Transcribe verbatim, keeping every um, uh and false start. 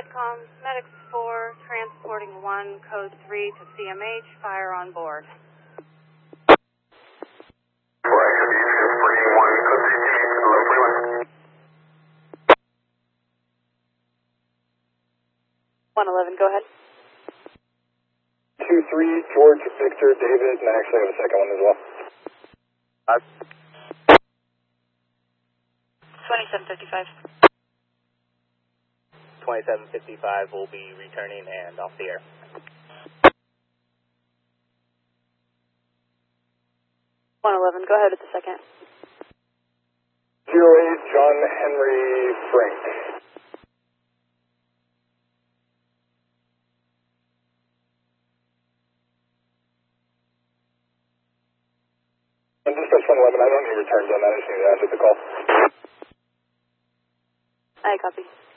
Medcom, Medics four, transporting one, code three to C M H, fire on board. one eleven, go ahead. two three, George, Victor, David, and I actually have a second one as well. Uh, twenty-seven fifty-five. twenty-seven fifty-five will be returning and off the air. one eleven, go ahead with the second. zero eight, John Henry Frank. And dispatch one eleven, I don't need returns on that, I just need to answer the call. I copy.